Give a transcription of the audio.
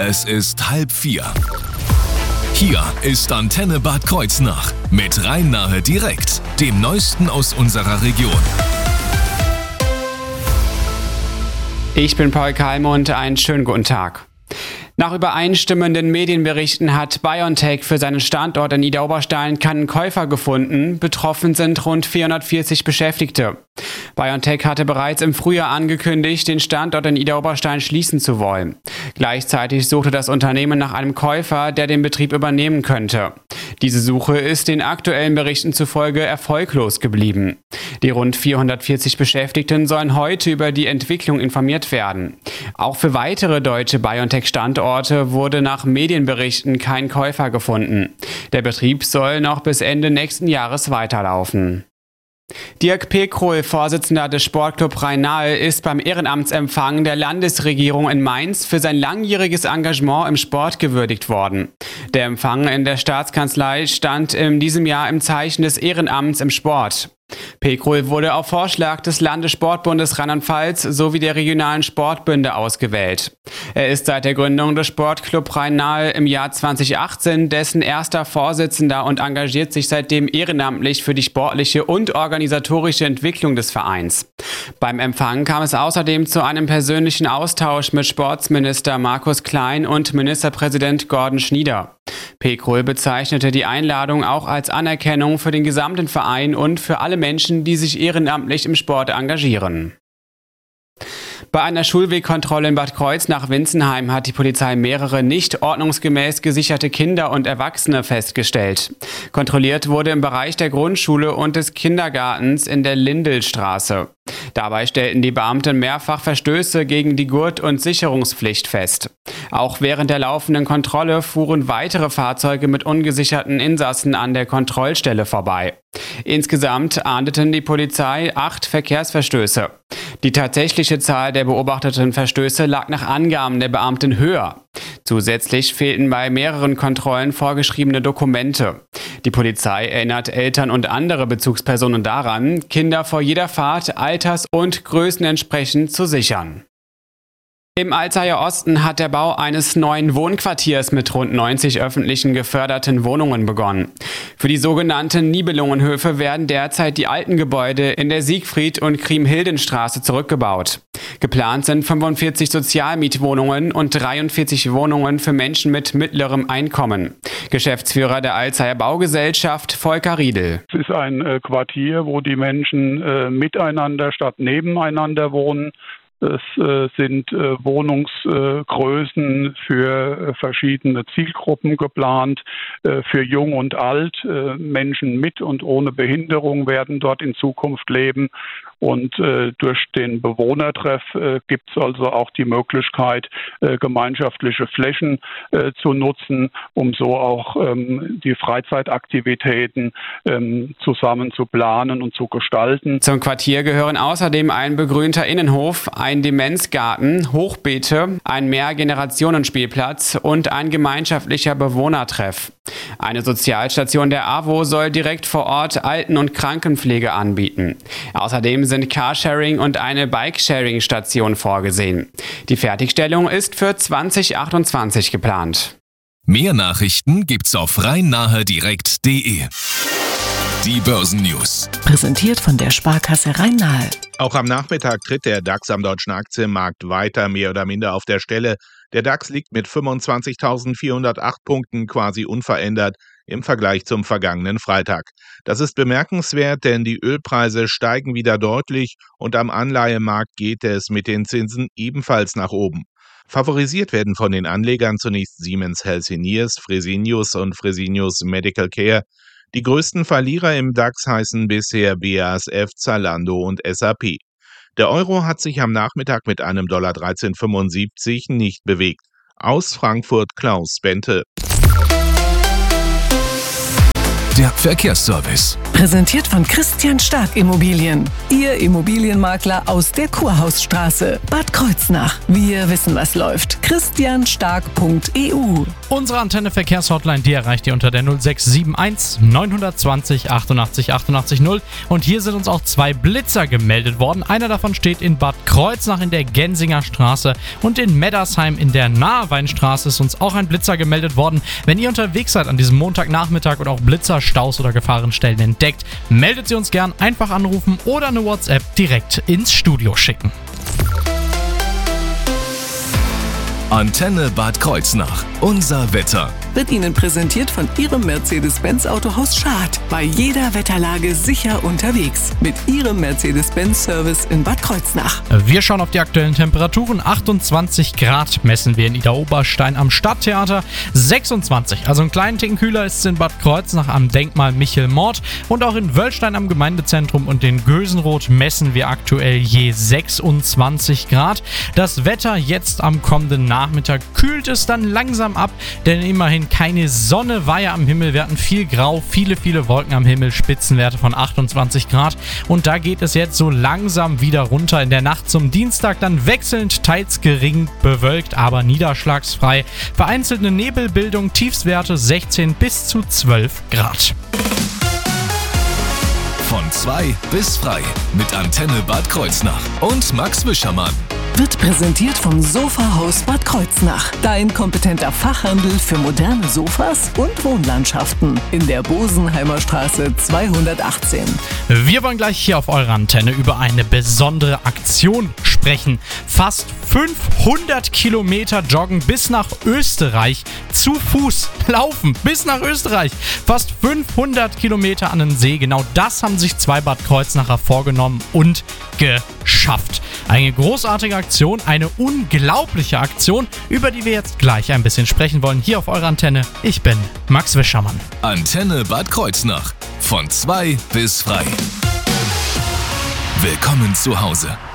Es ist 3:30. Hier ist Antenne Bad Kreuznach mit Rhein-Nahe direkt, dem Neuesten aus unserer Region. Ich bin Paul Kalmund, einen schönen guten Tag. Nach übereinstimmenden Medienberichten hat BioNTech für seinen Standort in Idar-Oberstein keinen Käufer gefunden. Betroffen sind rund 440 Beschäftigte. BioNTech hatte bereits im Frühjahr angekündigt, den Standort in Idar-Oberstein schließen zu wollen. Gleichzeitig suchte das Unternehmen nach einem Käufer, der den Betrieb übernehmen könnte. Diese Suche ist den aktuellen Berichten zufolge erfolglos geblieben. Die rund 440 Beschäftigten sollen heute über die Entwicklung informiert werden. Auch für weitere deutsche BioNTech-Standorte wurde nach Medienberichten kein Käufer gefunden. Der Betrieb soll noch bis Ende nächsten Jahres weiterlaufen. Dirk Pekrohl, Vorsitzender des Sportclub Rhein-Nahe, ist beim Ehrenamtsempfang der Landesregierung in Mainz für sein langjähriges Engagement im Sport gewürdigt worden. Der Empfang in der Staatskanzlei stand in diesem Jahr im Zeichen des Ehrenamts im Sport. Pekrohl wurde auf Vorschlag des Landessportbundes Rheinland-Pfalz sowie der regionalen Sportbünde ausgewählt. Er ist seit der Gründung des Sportclub Rhein-Nahe im Jahr 2018 dessen erster Vorsitzender und engagiert sich seitdem ehrenamtlich für die sportliche und organisatorische Entwicklung des Vereins. Beim Empfang kam es außerdem zu einem persönlichen Austausch mit Sportsminister Markus Klein und Ministerpräsident Gordon Schnieder. Pekrohl bezeichnete die Einladung auch als Anerkennung für den gesamten Verein und für alle Menschen, die sich ehrenamtlich im Sport engagieren. Bei einer Schulwegkontrolle in Bad Kreuznach-Winzenheim hat die Polizei mehrere nicht ordnungsgemäß gesicherte Kinder und Erwachsene festgestellt. Kontrolliert wurde im Bereich der Grundschule und des Kindergartens in der Lindelstraße. Dabei stellten die Beamten mehrfach Verstöße gegen die Gurt- und Sicherungspflicht fest. Auch während der laufenden Kontrolle fuhren weitere Fahrzeuge mit ungesicherten Insassen an der Kontrollstelle vorbei. Insgesamt ahndeten die Polizei 8 Verkehrsverstöße. Die tatsächliche Zahl der beobachteten Verstöße lag nach Angaben der Beamten höher. Zusätzlich fehlten bei mehreren Kontrollen vorgeschriebene Dokumente. Die Polizei erinnert Eltern und andere Bezugspersonen daran, Kinder vor jeder Fahrt alters- und Größen entsprechend zu sichern. Im Alzeier Osten hat der Bau eines neuen Wohnquartiers mit rund 90 öffentlichen geförderten Wohnungen begonnen. Für die sogenannten Nibelungenhöfe werden derzeit die alten Gebäude in der Siegfried- und Kriemhildenstraße zurückgebaut. Geplant sind 45 Sozialmietwohnungen und 43 Wohnungen für Menschen mit mittlerem Einkommen. Geschäftsführer der Alzeier Baugesellschaft Volker Riedel. Es ist ein Quartier, wo die Menschen miteinander statt nebeneinander wohnen. Es sind Wohnungsgrößen für verschiedene Zielgruppen geplant. Für Jung und Alt, Menschen mit und ohne Behinderung werden dort in Zukunft leben. Und durch den Bewohnertreff gibt es also auch die Möglichkeit, gemeinschaftliche Flächen zu nutzen, um so auch die Freizeitaktivitäten zusammen zu planen und zu gestalten. Zum Quartier gehören außerdem ein begrünter Innenhof, ein Demenzgarten, Hochbeete, ein Mehrgenerationenspielplatz und ein gemeinschaftlicher Bewohnertreff. Eine Sozialstation der AWO soll direkt vor Ort Alten- und Krankenpflege anbieten. Außerdem sind Carsharing und eine Bikesharing-Station vorgesehen. Die Fertigstellung ist für 2028 geplant. Mehr Nachrichten gibt's auf rheinnahedirekt.de. Die Börsennews. Präsentiert von der Sparkasse Rhein-Nahe. Auch am Nachmittag tritt der DAX am deutschen Aktienmarkt weiter mehr oder minder auf der Stelle. Der DAX liegt mit 25.408 Punkten quasi unverändert im Vergleich zum vergangenen Freitag. Das ist bemerkenswert, denn die Ölpreise steigen wieder deutlich und am Anleihemarkt geht es mit den Zinsen ebenfalls nach oben. Favorisiert werden von den Anlegern zunächst Siemens Healthineers, Fresenius und Fresenius Medical Care. Die größten Verlierer im DAX heißen bisher BASF, Zalando und SAP. Der Euro hat sich am Nachmittag mit einem $13,75 nicht bewegt. Aus Frankfurt Klaus Bente. der Verkehrsservice. Präsentiert von Christian Stark Immobilien. Ihr Immobilienmakler aus der Kurhausstraße, Bad Kreuznach. Wir wissen, was läuft. christianstark.eu. Unsere Antenne-Verkehrshotline, die erreicht ihr unter der 0671 920 88 88 0. Und hier sind uns auch 2 Blitzer gemeldet worden. Einer davon steht in Bad Kreuznach in der Gensinger Straße und in Meddersheim in der Naheweinstraße ist uns auch ein Blitzer gemeldet worden. Wenn ihr unterwegs seid an diesem Montagnachmittag und auch Blitzer, Staus oder Gefahrenstellen entdeckt, meldet sie uns gern, einfach anrufen oder eine WhatsApp direkt ins Studio schicken. Antenne Bad Kreuznach. Unser Wetter. Wird Ihnen präsentiert von Ihrem Mercedes-Benz Autohaus Schad. Bei jeder Wetterlage sicher unterwegs. Mit Ihrem Mercedes-Benz-Service in Bad Kreuznach. Wir schauen auf die aktuellen Temperaturen. 28 Grad messen wir in Idar-Oberstein am Stadttheater. 26, also einen kleinen Ticken kühler ist es in Bad Kreuznach am Denkmal Michel Mord. Und auch in Wöllstein am Gemeindezentrum und in Gösenroth messen wir aktuell je 26 Grad. Das Wetter jetzt am kommenden Nachmittag kühlt es dann langsam ab, denn immerhin keine Sonne war ja am Himmel. Wir hatten viel Grau, viele Wolken am Himmel, Spitzenwerte von 28 Grad. Und da geht es jetzt so langsam wieder runter in der Nacht zum Dienstag. Dann wechselnd, teils gering bewölkt, aber niederschlagsfrei. Vereinzelt eine Nebelbildung, Tiefstwerte 16 bis zu 12 Grad. Von 2 bis frei mit Antenne Bad Kreuznach und Max Wischermann. Wird präsentiert vom Sofahaus Bad Kreuznach. Dein kompetenter Fachhandel für moderne Sofas und Wohnlandschaften. In der Bosenheimer Straße 218. Wir wollen gleich hier auf eurer Antenne über eine besondere Aktion sprechen. Fast 500 Kilometer joggen bis nach Österreich. Zu Fuß laufen bis nach Österreich. Fast 500 Kilometer an den See. Genau das haben sich 2 Bad Kreuznacher vorgenommen und geschafft. Eine großartige Aktion, eine unglaubliche Aktion, über die wir jetzt gleich ein bisschen sprechen wollen. Hier auf eurer Antenne. Ich bin Max Wischermann. Antenne Bad Kreuznach. Von 2 bis frei. Willkommen zu Hause.